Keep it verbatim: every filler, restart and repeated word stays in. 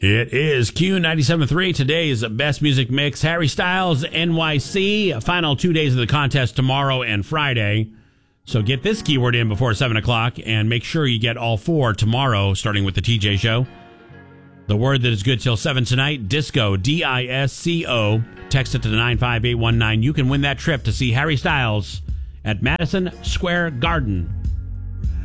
It is Q ninety-seven point three. Today's Best Music Mix. Harry Styles, N Y C. Final two days of the contest tomorrow and Friday. So get this keyword in before seven o'clock and make sure you get all four tomorrow, starting with the T J Show. The word that is good till seven tonight, disco, D I S C O. Text it to the nine five eight one nine. You can win that trip to see Harry Styles at Madison Square Garden.